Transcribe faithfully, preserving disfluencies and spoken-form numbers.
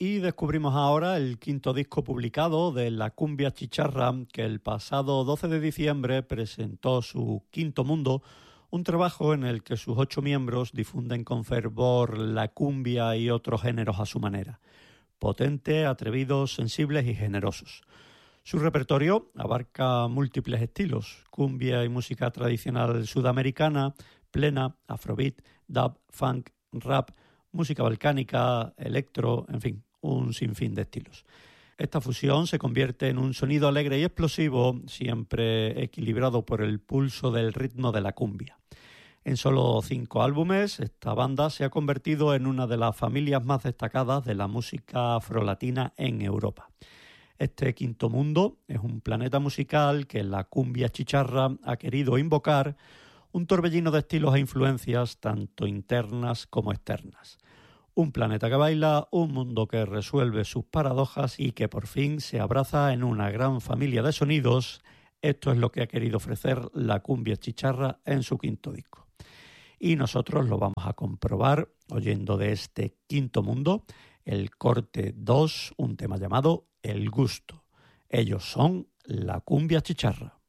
Y descubrimos ahora el quinto disco publicado de La Cumbia Chicharra, que el pasado doce de diciembre presentó su Quinto Mundo, un trabajo en el que sus ocho miembros difunden con fervor la cumbia y otros géneros a su manera, potentes, atrevidos, sensibles y generosos. Su repertorio abarca múltiples estilos: cumbia y música tradicional sudamericana, plena, afrobeat, dub, funk, rap, música balcánica, electro, en fin, un sinfín de estilos. Esta fusión se convierte en un sonido alegre y explosivo, siempre equilibrado por el pulso del ritmo de la cumbia. En solo cinco álbumes, esta banda se ha convertido en una de las familias más destacadas de la música afrolatina en Europa. Este Quinto Mundo es un planeta musical que la Cumbia Chicharra ha querido invocar, un torbellino de estilos e influencias tanto internas como externas. Un planeta que baila, un mundo que resuelve sus paradojas y que por fin se abraza en una gran familia de sonidos. Esto es lo que ha querido ofrecer la Cumbia Chicharra en su quinto disco. Y nosotros lo vamos a comprobar oyendo de este Quinto Mundo el corte dos, un tema llamado El Gusto. Ellos son la Cumbia Chicharra.